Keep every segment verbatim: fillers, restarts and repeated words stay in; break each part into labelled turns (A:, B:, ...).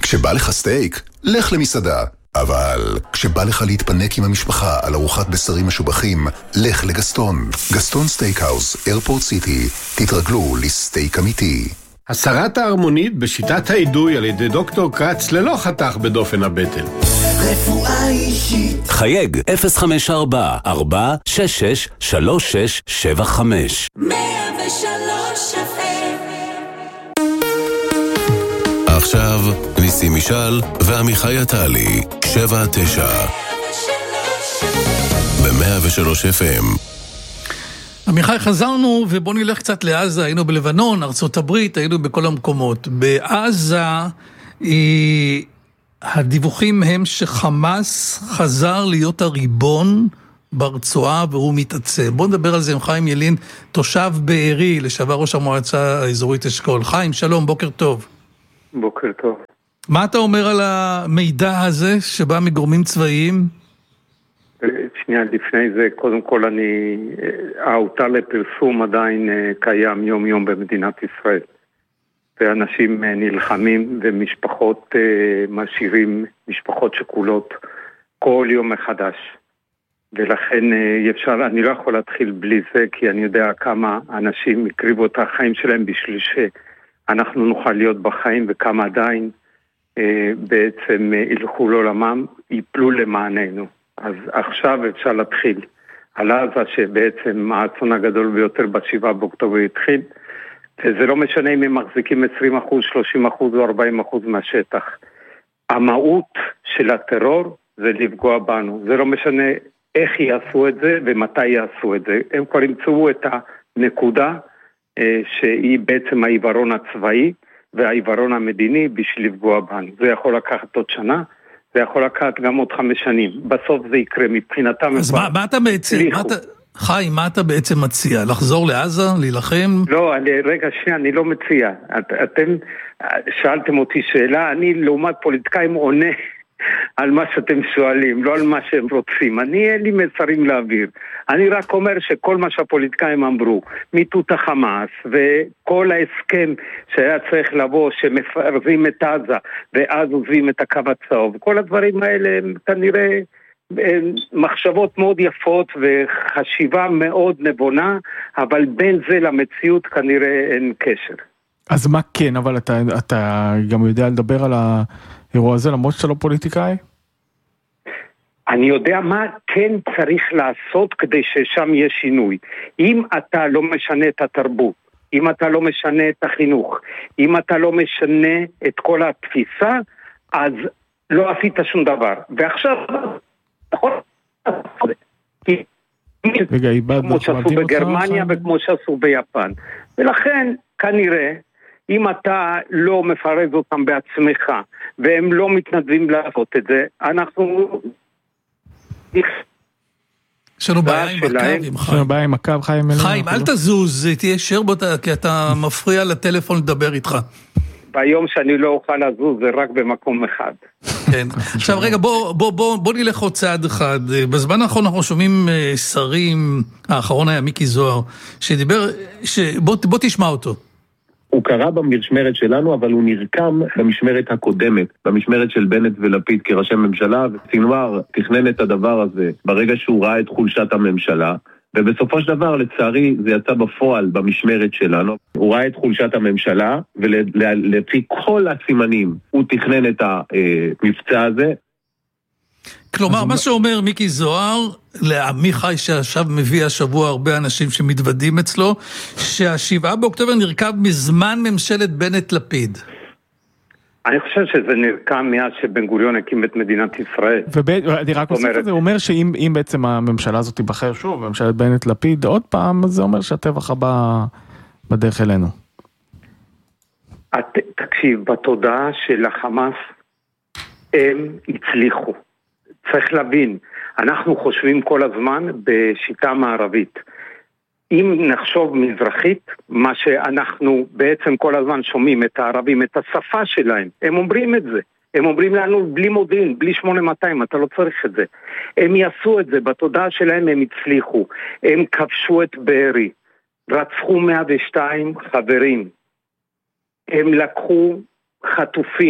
A: כשבא לך סטייק, לך למסעדה. אבל כשבא לך להתפנק עם המשפחה על ארוחת בשרים משובחים, לך לגסטון. גסטון סטייקהאוס, איירפורט סיטי. תתרגלו לסטייק אמיתי.
B: הסרת ההרמונית בשיטת העידוי על ידי דוקטור קרץ ללא חתך בדופן הבטן.
C: רפואה אישית.
D: חייג אפס חמש ארבע ארבע שש שש שלוש שש שבע חמש.
C: מאה ושלוש אף אם.
E: עכשיו ניסים משל ועמיחי עטלי שבע תשע ב-מאה ושלוש אף אם.
F: עמיחי, חזרנו ובוא נלך קצת לעזה. היינו בלבנון, ארצות הברית, היינו בכל המקומות. בעזה היא... הדיווחים הם שחמאס חזר להיות הריבון ברצועה והוא מתעצם. בואו נדבר על זה עם חיים ילין, תושב בארי, לשעבר ראש המועצה האזורית אשכול. חיים, שלום, בוקר טוב.
G: בוקר טוב.
F: מה אתה אומר על המידע הזה שבא מגורמים צבאיים?
G: שנייה, לפני זה, קודם כל אני, ההותר לפרסום עדיין קיים יום יום במדינת ישראל. ואנשים נלחמים ומשפחות משאירים, משפחות שכולות כל יום מחדש. ולכן אפשר, אני לא יכול להתחיל בלי זה, כי אני יודע כמה אנשים הקריבו את החיים שלהם בשביל שאנחנו נוכל להיות בחיים, וכמה עדיין בעצם ילכו לעולמם, ייפלו למעננו. אז עכשיו אפשר להתחיל על עזה, שבעצם האסון הגדול ביותר בשבעה באוקטובר התחיל, וזה לא משנה אם הם מחזיקים עשרים אחוז, שלושים אחוז או ארבעים אחוז מהשטח. המהות של הטרור זה לפגוע בנו. זה לא משנה איך יעשו את זה ומתי יעשו את זה. הם כבר ימצאו את הנקודה אה, שהיא בעצם העיוורון הצבאי והעיוורון המדיני בשביל לפגוע בנו. זה יכול לקחת עוד שנה, זה יכול לקחת גם עוד חמש שנים. בסוף זה יקרה מבחינתם.
F: אז מה, מה אתה בעצם... מה אתה... חי, מה אתה בעצם מציע? לחזור לעזה? להילחם?
G: לא, אני, רגע שנייה, אני לא מציע. את, אתם שאלתם אותי שאלה, אני לעומת פוליטיקאים עונה על מה שאתם שואלים, לא על מה שהם רוצים. אני אין לי מסרים להעביר. אני רק אומר שכל מה שהפוליטיקאים אמרו, מיטוט החמאס וכל ההסכם שהיה צריך לבוא, שמפרזים את עזה ואז עוזבים את הקו הצהוב, כל הדברים האלה הם כנראה... מחשבות מאוד יפות וחשיבה מאוד נבונה, אבל בין זה למציאות כנראה אין קשר.
H: אז מה כן, אבל אתה, אתה גם יודע לדבר על האירוע הזה, למרות שאתה לא פוליטיקאי?
G: אני יודע מה כן צריך לעשות כדי ששם יהיה שינוי. אם אתה לא משנה את התרבות, אם אתה לא משנה את החינוך, אם אתה לא משנה את כל התפיסה, אז לא עשית שום דבר. ועכשיו... כמו שעשו בגרמניה וכמו שעשו ביפן. ולכן כנראה אם אתה לא מפרז אותם בעצמך והם לא מתנדבים לעשות את זה, אנחנו
F: יש לנו בעיה עם הקו,
H: יש לנו בעיה עם הקו.
F: חיים, אל תזוז, תהיה שר בו, כי אתה מפריע לטלפון לדבר איתך.
G: ביום שאני לא אוכל לזוז, זה רק במקום אחד.
F: כן. עכשיו רגע, בוא, בוא, בוא, בוא נלך עוד צעד אחד. בזמן האחרון אנחנו שומעים שרים, האחרון היה מיקי זוהר, שדיבר, בוא, בוא תשמע אותו.
I: הוא קרא במשמרת שלנו, אבל הוא נרקם במשמרת הקודמת, במשמרת של בנט ולפיד כראשי ממשלה, וסינואר תכנן את הדבר הזה ברגע שהוא ראה את חולשת הממשלה, ובסופו של דבר, לצערי, זה יצא בפועל במשמרת שלנו. הוא ראה את חולשת הממשלה, ולפי כל הסימנים, הוא תכנן את המבצע הזה.
F: כלומר, מה שאומר מיקי זוהר, לעמיחי שעכשיו מביא השבוע הרבה אנשים שמתוודים אצלו, שהשבעה באוקטובר נרכב מזמן ממשלת בנט לפיד.
G: אני חושב שזה נרקם מאז שבן גוריון הקים את מדינת ישראל.
H: ואני רק אוסיף את זה, הוא אומר שאם בעצם הממשלה הזאת תיבחר שוב, ממשלת בנט לפיד עוד פעם, אז זה אומר שהטבח הבא בדרך אלינו.
G: תקשיב, בתודעה של החמאס הם הצליחו. צריך להבין, אנחנו חושבים כל הזמן בשיטה מערבית. אם נחשוב מזרחית, מה שאנחנו בעצם כל הזמן שומעים את הערבים, את השפה שלהם, הם אומרים את זה. הם אומרים לנו בלי מודיעין, בלי שמונה מאתיים, אתה לא צריך את זה. הם יעשו את זה, בתודעה שלהם הם הצליחו. הם כבשו את בארי, רצחו מאה ושתיים חברים. הם לקחו חטופים,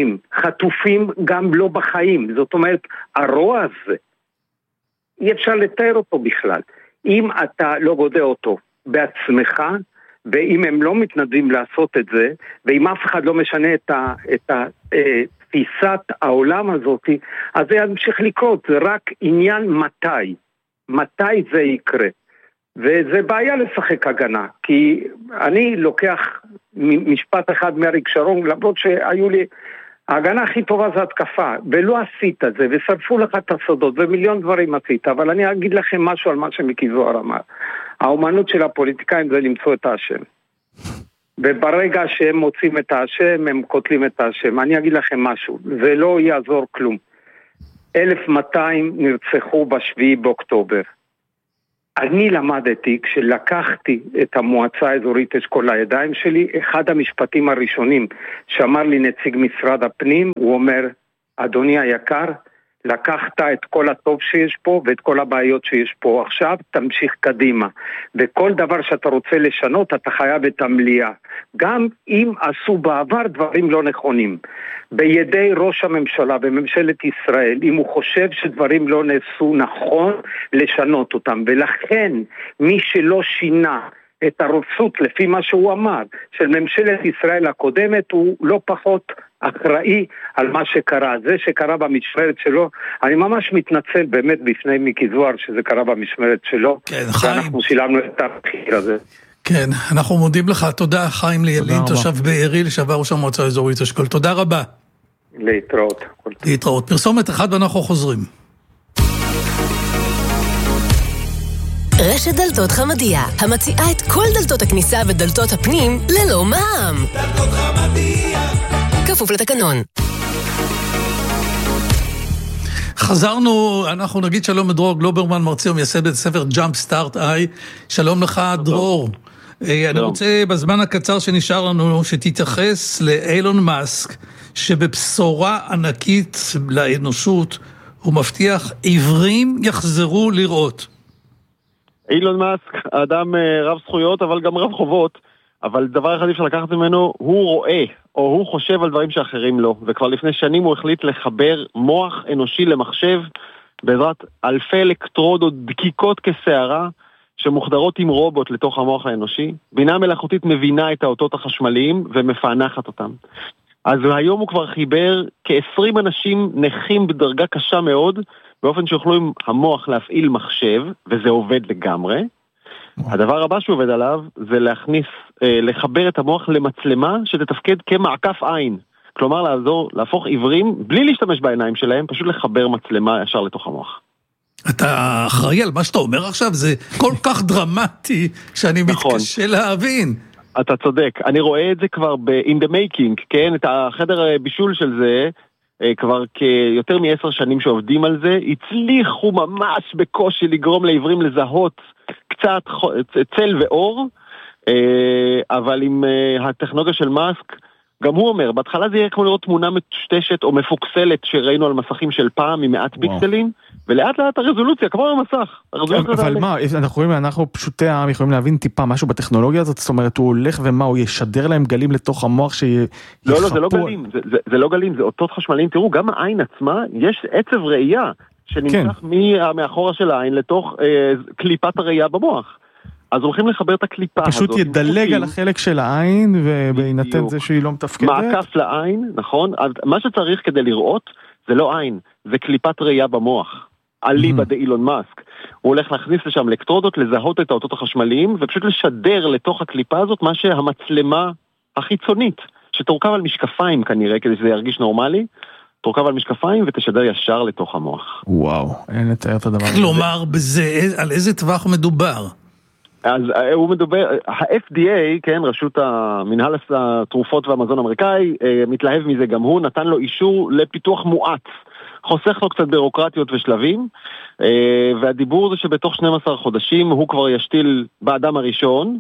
G: חטופים גם לא בחיים. זאת אומרת, הרוע הזה, אי אפשר לתאר אותו בכלל. אם אתה לא גודע אותו בעצמך, ואם הם לא מתנדבים לעשות את זה, ואם אף אחד לא משנה את ה... את ה תפיסת העולם הזאת, אז זה ימשיך לקרות, זה רק עניין מתי, מתי זה יקרה. וזה בעיה לשחק הגנה, כי אני לוקח משפט אחד מאריק שרון, למרות שהיו לי, ההגנה הכי טובה זה התקפה, ולא עשית את זה, ושרפו לך את הסודות, ומיליון דברים עשית, אבל אני אגיד לכם משהו על מה שמיקי זוהר אמר. האומנות של הפוליטיקאים זה למצוא את האשם. וברגע שהם מוצאים את האשם, הם קוטלים את האשם. אני אגיד לכם משהו, זה לא יעזור כלום. אלף מאתיים נרצחו בשביעי באוקטובר. אני למדתי, כשלקחתי את המועצה האזורית אשכול לידיים שלי, אחד המשפטים הראשונים שאמר לי נציג משרד הפנים, הוא אומר, אדוני היקר, לקחת את כל הטוב שיש פה ואת כל הבעיות שיש פה. עכשיו תמשיך קדימה. וכל דבר שאתה רוצה לשנות, אתה חייב את המליאה. גם אם עשו בעבר דברים לא נכונים. בידי ראש הממשלה בממשלת ישראל, אם הוא חושב שדברים לא נעשו נכון, לשנות אותם. ולכן מי שלא שינה את הרופסות לפי מה שהוא אמר, של ממשלת ישראל הקודמת, הוא לא פחות אחראי על מה שקרה. זה שקרה במשמרת שלו, אני ממש מתנצל באמת בפני מיקי זוהר שזה קרה במשמרת שלו,
F: כן, חיים.
G: ואנחנו שילמנו את המחיר הזה.
F: כן, אנחנו מודים לך, תודה חיים ליאלין, תושב בארי, לשעבר ראש המועצה האזורית אשכול, תודה רבה.
G: להתראות.
F: להתראות. פרסומת אחד ואנחנו חוזרים.
J: רשת דלתות חמדיה, המציעה את כל דלתות הכניסה ודלתות הפנים ללא מע"מ. דלתות חמדיה. כפוף לתקנון.
F: חזרנו, אנחנו נגיד שלום לדרור גלוברמן, מרצה ומייסד בית ספר ג'אמפ סטארט איי. שלום לך דרור. אני רוצה בזמן הקצר שנשאר לנו שתתייחס לאילון מאסק, שבבשורה ענקית לאנושות הוא מבטיח עיוורים יחזרו לראות.
K: אילון מאסק, אדם רב זכויות אבל גם רב חובות, אבל דבר אחד אפשר לקחת ממנו, הוא רואה או הוא חושב על דברים שאחרים לא, וכבר לפני שנים הוא החליט לחבר מוח אנושי למחשב בעזרת אלפי אלקטרודות דקיקות כשערה שמוחדרות עם רובוט לתוך המוח האנושי. בינה מלאכותית מבינה את האותות החשמליים ומפענחת אותם. אז היום הוא כבר חיבר כ-עשרים אנשים נכים בדרגה קשה מאוד, באופן שיוכלו עם המוח להפעיל מחשב, וזה עובד לגמרי. הדבר הבא שהוא עובד עליו, זה להכניס, אה, לחבר את המוח למצלמה, שתתפקד כמעקף עין. כלומר, לעזור, להפוך עיוורים, בלי להשתמש בעיניים שלהם, פשוט לחבר מצלמה ישר לתוך המוח.
F: אתה אחראי על מה שאתה אומר עכשיו, זה כל כך דרמטי, שאני
K: נכון.
F: מתקשה להבין.
K: אתה צודק, אני רואה את זה כבר ב-in the making, כן? את החדר בישול של זה, כבר כיותר מעשר שנים שעובדים על זה, הצליחו ממש בקושי לגרום לעברים לזהות קצת צל ואור, אבל עם הטכנולוגיה של מאסק, גם הוא אומר, בהתחלה זה יהיה כמו לראות תמונה מטושטשת או מפוקסלת שראינו על מסכים של פעם עם מעט פיקסלים, ולאט לאט הרזולוציה, כמו המסך.
H: אבל מה, אנחנו רואים, אנחנו פשוטי העם יכולים להבין טיפה משהו בטכנולוגיה הזאת, זאת אומרת, הוא הולך ומה, הוא ישדר להם גלים לתוך המוח שיחפו...
K: לא, לא, זה לא גלים, זה לא גלים, זה אותות חשמליים. תראו, גם העין עצמה, יש עצב ראייה שנמצא מאחורה של העין לתוך קליפת הראייה במוח. אז הולכים לחבר את הקליפה הזאת.
H: פשוט ידלג על החלק של העין, ובהינתן זה שהיא לא מתפקדת.
K: מעקף לעין, נכון? אז מה שצריך כדי לראות, זה לא עין, זה קליפת ראייה במוח. אליבא דאילון מאסק. הוא הולך להכניס לשם אלקטרודות, לזהות את האותות החשמליים, ופשוט לשדר לתוך הקליפה הזאת מה שהמצלמה החיצונית, שתורכב על משקפיים כנראה, כדי שזה ירגיש נורמלי, תורכב על משקפיים ותשדר ישר לתוך המוח.
H: וואו, אין לתאר את הדבר הזה.
F: כלומר, בזה, על איזה טווח מדובר?
K: אז הוא מדובר, ה-אף די איי, כן, רשות המנהל התרופות והמזון האמריקאי, מתלהב מזה גם הוא, נתן לו אישור לפיתוח מואץ, חוסך לו קצת בירוקרטיות ושלבים, והדיבור זה שבתוך שנים עשר חודשים הוא כבר ישתיל באדם הראשון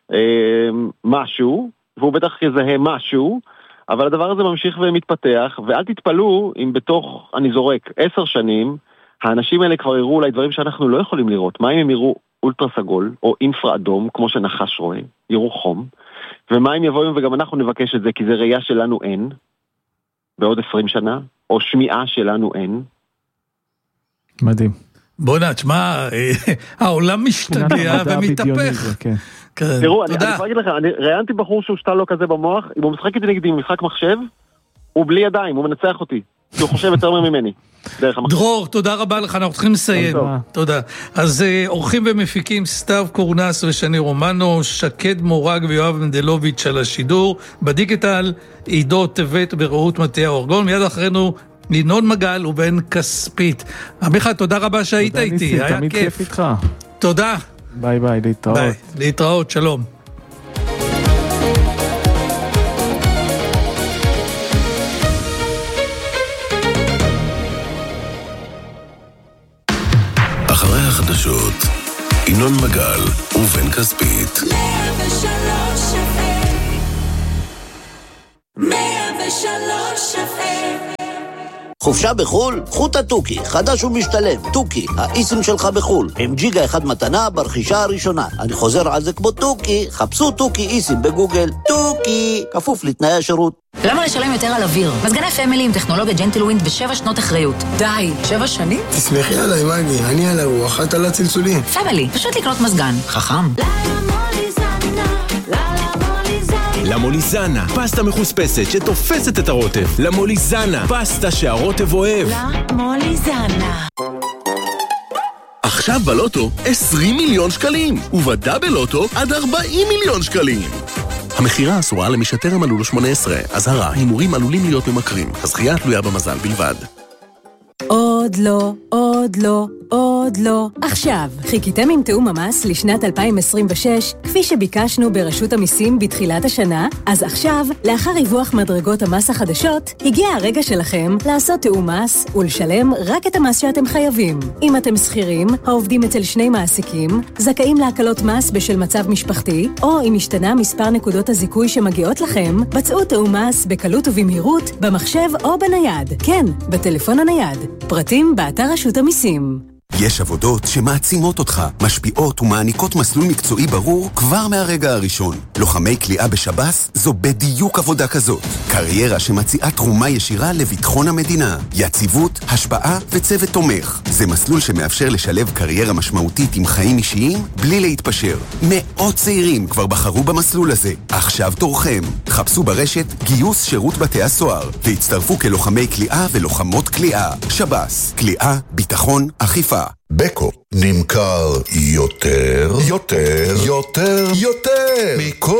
K: משהו, והוא בטח יזהה משהו, אבל הדבר הזה ממשיך ומתפתח, ואל תתפלו אם בתוך, אני זורק, עשר שנים, האנשים האלה כבר יראו אולי דברים שאנחנו לא יכולים לראות. מה אם הם יראו אולטרה סגול, או אינפרה אדום, כמו שנחש רואה, יראו חום, ומה אם יבואו וגם אנחנו נבקש את זה, כי זה ראייה שלנו אין, בעוד עשרים שנה, או שמיעה שלנו אין.
H: מדהים.
F: בוא נה, תשמע, העולם משתגע ומתהפך.
K: תראו, אני יכול להגיד לך, אני ראיינתי בחור שהוא שתה לו כזה במוח, אם הוא משחק איתי נגדי משחק מחשב, הוא בלי ידיים, הוא מנצח אותי, כי הוא חושב יותר ממני.
F: דרור, תודה רבה לך, אנחנו צריכים לסיים. תודה. אז אורחים ומפיקים סתיו קורנס ושני רומנו, שקד מורג ויואב מנדלוביץ' על השידור, בדיגיטל עידו טבת ורעות מטה אורגון, מיד אחרינו ינון מגל ובן כספית. עמיחי, תודה רבה שהיית איתי, היה
H: תמיד כיף איתך.
F: תודה.
H: ביי ביי, להתראות.
F: ביי, להתראות, שלום.
E: אחרי החדשות, ינון מגל ובן כספית.
C: מאה ושלוש אף אם מאה ושלוש אף אם
L: חופשה בחול? קחו את הטוקי, חדש ומשתלם. טוקי, האיסם שלך בחול. עם ג'יגה אחד מתנה ברכישה הראשונה. אני חוזר על זה כמו טוקי, חפשו טוקי איסם בגוגל. טוקי, כפוף לתנאי השירות.
M: למה לשלם יותר על אוויר? מזגני פמילי עם טכנולוגיה ג'נטלווינד בשבע שנות אחריות. די, שבע שנים?
N: תסמכי עליי, מגי, אני על הרוח, את על הצלצולים.
M: פמילי, פשוט לקנות מזגן. חכם.
O: למוליזנה, פסטה מחוספסת שתופסת את הרוטב. למוליזנה, פסטה שהרוטב אוהב.
C: למוליזנה.
P: עכשיו בלוטו עשרים מיליון שקלים, ובדאבל לוטו עד ארבעים מיליון שקלים. המחירה אסורה למי שטרם מלאו לו שמונה עשרה. אזהרה, הימורים עלולים להיות ממכרים. הזכייה תלויה במזל בלבד.
Q: עוד לא, עוד לא, עוד לא. עכשיו, חיכיתם עם תאום המס לשנת אלפיים עשרים ושש, כפי שביקשנו ברשות המיסים בתחילת השנה? אז עכשיו, לאחר ריווח מדרגות המס החדשות, הגיע הרגע שלכם לעשות תאום מס ולשלם רק את המס שאתם חייבים. אם אתם שכירים, העובדים אצל שני מעסיקים, זכאים להקלות מס בשל מצב משפחתי, או אם השתנה מספר נקודות הזיכוי שמגיעות לכם, בצעו תאום מס בקלות ובמהירות, במחשב או בנייד. כן, בטלפון הנייד. פרטים באתר רשות המיסים.
R: יש עבודות שמעצימות אותך, משפיעות ומעניקות מסלול מקצועי ברור כבר מהרגע הראשון. לוחמי כליאה בשב"ס זו בדיוק עבודה כזאת. קריירה שמציעה תרומה ישירה לביטחון המדינה. יציבות, השפעה וצוות תומך. זה מסלול שמאפשר לשלב קריירה משמעותית עם חיים אישיים בלי להתפשר. מאות צעירים כבר בחרו במסלול הזה. עכשיו תורכם. חפשו ברשת גיוס שירות בתי הסוהר והצטרפו כלוחמי כליאה ולוחמות כליאה. שב"ס, כליאה, ביטחון, אכיפה.
A: בקו נמכר יותר, יותר, יותר, יותר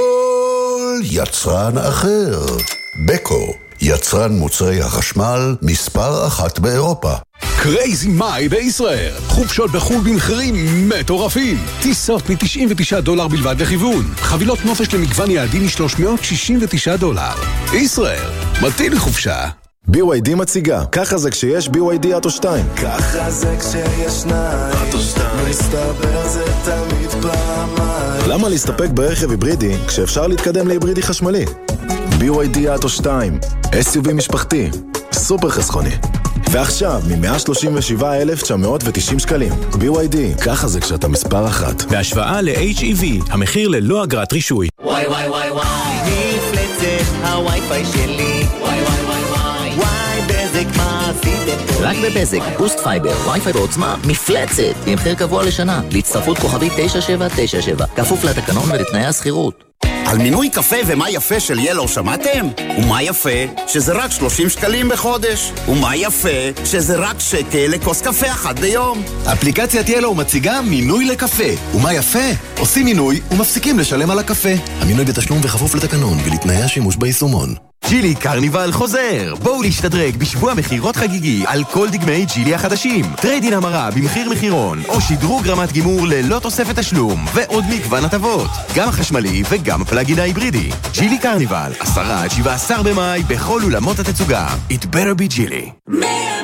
A: מכל יצרן אחר. בקו, יצרן מוצרי החשמל מספר אחת באירופה.
S: קרייזי מאי בישראל, חופשות בחול במחירים מטורפים, טיסות מ-תשעים ותשעה דולר בלבד לכיוון, חבילות נופש למגוון יעדים מ-שלוש מאות שישים ותשעה דולר. ישראל, מתאים לחופשה.
T: בי וואי די מציגה, ככה זה כשיש בי וואי די אטו שתיים.
U: ככה זה כשיש שניים, אטו שתיים, מסתבר זה תמיד פעמיים.
T: למה להסתפק ברכב היברידי כשאפשר להתקדם להיברידי חשמלי? בי וואי די אטו שתיים, אס יו וי משפחתי, סופר חסכוני. ועכשיו, מ-מאה שלושים ושבעה אלף תשע מאות ותשעים שקלים. בי וואי די, ככה זה כשאתה מספר אחת.
O: בהשוואה ל-אייץ' אי וי, המחיר ללא אגרת רישוי.
V: וואי וואי וואי וואי, מפלצת הווי-פיי שלי. וואי וואי וואי וואי, וואי בזק מה עשיתם פה?
W: רק בבזק, בוסט פייבר, וי-פיי בעוצמה, מפלצת, עם מחיר קבוע לשנה, להצטרפות כוכבית תשע שבע תשע שבע, כפוף לתקנון ולתנאי השכירות.
X: על מינוי קפה ומה יפה של ילו שמעתם? ומה יפה? שזה רק שלושים שקלים בחודש. ומה יפה? שזה רק שקל לכוס קפה אחת ביום.
Y: אפליקציית ילו מציגה מינוי לקפה. ומה יפה? עושים מינוי ומפסיקים לשלם על הקפה. המינוי בתשלום וחפוף לתקנון ולתנאי השימוש ביישומון.
Z: ג'ילי קרניבל חוזר! בואו להשתדרג בשבוע מחירות חגיגי על כל דגמי ג'ילי החדשים. טריידין המרה במחיר מחירון, או שדרוג רמת גימור ללא תוספת תשלום, ועוד מגוון הטבות. גם החשמלי וגם הפלאגין ההיברידי. ג'ילי קרניבל, עשרה עד שבעה עשר במאי בכל אולמות התצוגה. It better be ג'ילי.